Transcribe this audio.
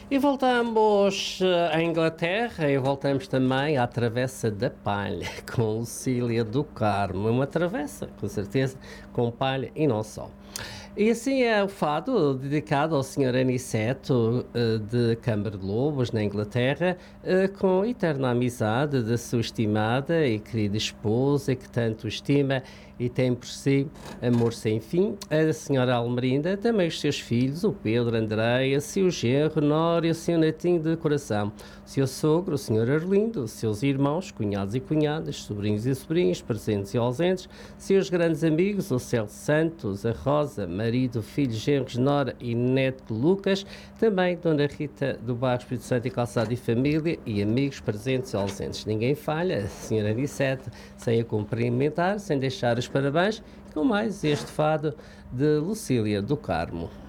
E voltamos à Inglaterra e voltamos também à Travessa da Palha, com Lucília do Carmo. Uma travessa, com certeza, com palha e não só. E assim é o fado dedicado ao Senhor Aniceto, de Câmara de Lobos, na Inglaterra, com eterna amizade da sua estimada e querida esposa, que tanto o estima e tem por si amor sem fim, a Senhora Almerinda, também os seus filhos, o Pedro, Andreia, seu genro, Nória, seu netinho de coração, seu sogro, o Senhor Arlindo, seus irmãos, cunhados e cunhadas, sobrinhos e sobrinhas, presentes e ausentes, seus grandes amigos, o Celso Santos, a Rosa, marido, filho, genros, Nora e neto Lucas, também Dona Rita do Bairro Espírito Santo e Calçado e família e amigos presentes e ausentes. Ninguém falha, a Senhora Aniceto, sem a cumprimentar, sem deixar os parabéns, com mais este fado de Lucília do Carmo.